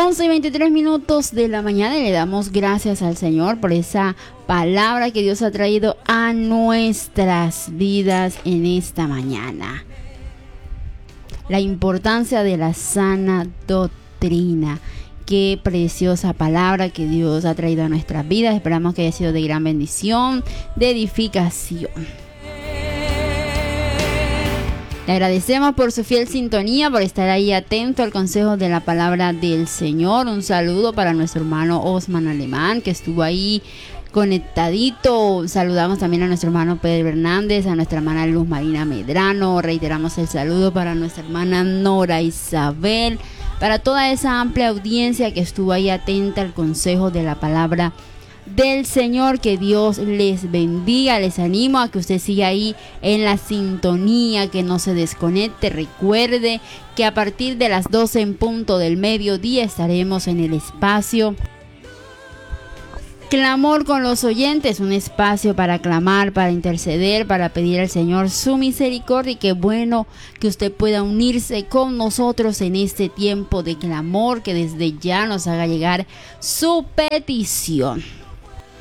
11:23 de la mañana y le damos gracias al Señor por esa palabra que Dios ha traído a nuestras vidas en esta mañana. La importancia de la sana doctrina. Qué preciosa palabra que Dios ha traído a nuestras vidas. Esperamos que haya sido de gran bendición, de edificación. Le agradecemos por su fiel sintonía, por estar ahí atento al consejo de la palabra del Señor. Un saludo para nuestro hermano Osman Alemán, que estuvo ahí conectadito. Saludamos también a nuestro hermano Pedro Hernández, a nuestra hermana Luz Marina Medrano. Reiteramos el saludo para nuestra hermana Nora Isabel, para toda esa amplia audiencia que estuvo ahí atenta al consejo de la palabra del Señor. Que Dios les bendiga. Les animo a que usted siga ahí en la sintonía, que no se desconecte. Recuerde que a partir de las 12 en punto del mediodía estaremos en el espacio Clamor con los oyentes, un espacio para clamar, para interceder, para pedir al Señor su misericordia. Y qué bueno que usted pueda unirse con nosotros en este tiempo de clamor, que desde ya nos haga llegar su petición.